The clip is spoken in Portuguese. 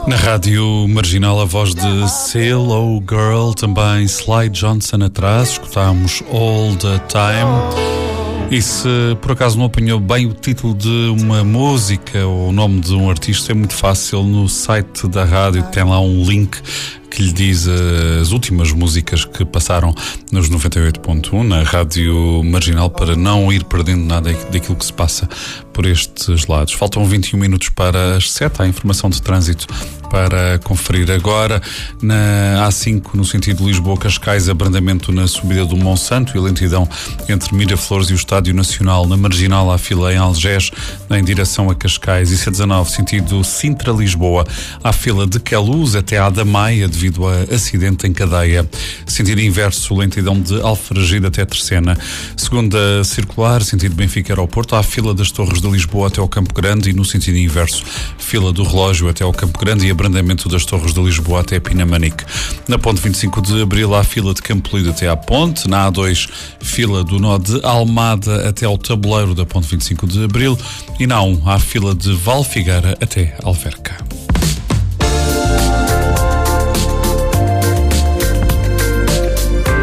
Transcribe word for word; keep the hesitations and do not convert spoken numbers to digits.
Na Rádio Marginal, a voz de Sail Girl, também Sly Johnson atrás, escutámos All the Time. E se por acaso não apanhou bem o título de uma música ou o nome de um artista, é muito fácil. No site da rádio tem lá um link que lhe diz as últimas músicas que passaram nos noventa e oito ponto um na Rádio Marginal, para não ir perdendo nada daquilo que se passa por estes lados. Faltam vinte e um minutos para as sete. Há informação de trânsito para conferir agora. Na A cinco, no sentido Lisboa-Cascais, abrandamento na subida do Monsanto e lentidão entre Miraflores e o Estádio Nacional. Na Marginal, há fila em Algés, em direção a Cascais. E C dezanove, sentido Sintra-Lisboa, há fila de Queluz até à da Maia, devido a acidente em cadeia. Sentido inverso, lentidão de Alfragide até Terceira. Segunda circular, sentido Benfica-Aeroporto, há fila das Torres de Lisboa até ao Campo Grande, e no sentido inverso, fila do Relógio até ao Campo Grande e abrandamento das Torres de Lisboa até Pinamanique. Na ponte vinte e cinco de Abril, há fila de Campo Lido até à Ponte. Na A dois, fila do nó de Almada até ao tabuleiro da ponte vinte e cinco de Abril. E na A um, há fila de Valfigueira até Alverca.